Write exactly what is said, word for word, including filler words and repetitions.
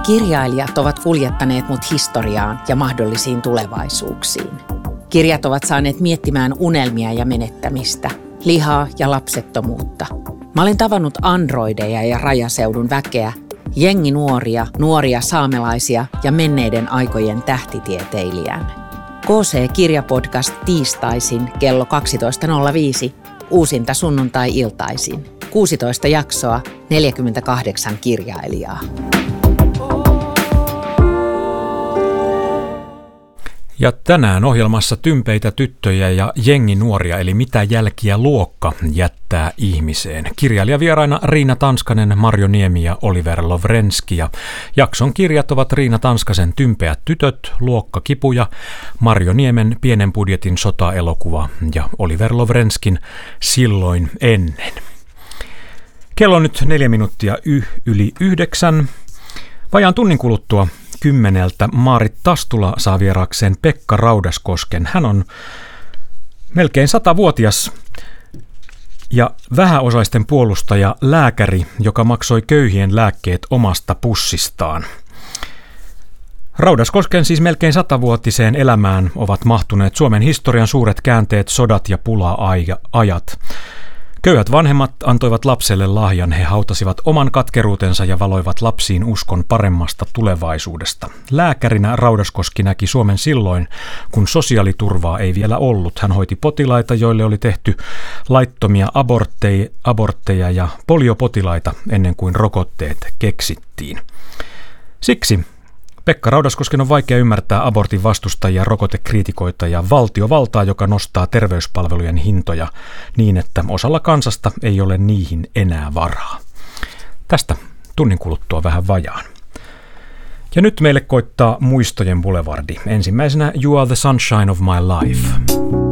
Kirjailijat ovat kuljettaneet mut historiaan ja mahdollisiin tulevaisuuksiin. Kirjat ovat saaneet miettimään unelmia ja menettämistä, lihaa ja lapsettomuutta. Mä olen tavannut androideja ja rajaseudun väkeä, jenginuoria, nuoria saamelaisia ja menneiden aikojen tähtitieteilijän. K C-kirjapodcast tiistaisin kello kaksitoista nolla viisi, uusinta sunnuntai-iltaisin. kuusitoista jaksoa, neljäkymmentäkahdeksan kirjailijaa. Ja tänään ohjelmassa tympeitä tyttöjä ja jenginuoria, eli mitä jälkiä luokka jättää ihmiseen. Kirjailijavieraina Riina Tanskanen, Marjo Niemi ja Oliver Lovrenski. Ja jakson kirjat ovat Riina Tanskasen Tympeät tytöt, Luokka kipuja, Marjo Niemen Pienen budjetin sota-elokuva ja Oliver Lovrenskin Silloin ennen. Kello on nyt neljä minuuttia y- yli yhdeksän. Vajaan tunnin kuluttua kymmeneltä Maarit Tastula saa vieraakseen Pekka Raudaskosken. Hän on melkein satavuotias ja vähäosaisten puolustaja, lääkäri, joka maksoi köyhien lääkkeet omasta pussistaan. Raudaskosken siis melkein satavuotiseen elämään ovat mahtuneet Suomen historian suuret käänteet, sodat ja pula-ajat. Köyhät vanhemmat antoivat lapselle lahjan, he hautasivat oman katkeruutensa ja valoivat lapsiin uskon paremmasta tulevaisuudesta. Lääkärinä Raudaskoski näki Suomen silloin, kun sosiaaliturvaa ei vielä ollut. Hän hoiti potilaita, joille oli tehty laittomia abortteja, abortteja ja poliopotilaita ennen kuin rokotteet keksittiin. Siksi Pekka Raudaskosken on vaikea ymmärtää abortin vastustajia, rokotekriitikoita ja valtiovaltaa, joka nostaa terveyspalvelujen hintoja niin, että osalla kansasta ei ole niihin enää varaa. Tästä tunnin kuluttua vähän vajaan. Ja nyt meille koittaa muistojen boulevardi. Ensimmäisenä You Are the Sunshine of My Life.